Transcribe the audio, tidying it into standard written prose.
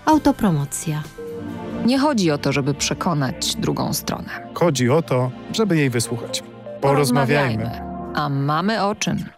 Autopromocja. Nie chodzi o to, żeby przekonać drugą stronę. Chodzi o to, żeby jej wysłuchać. Porozmawiajmy. A mamy o czym.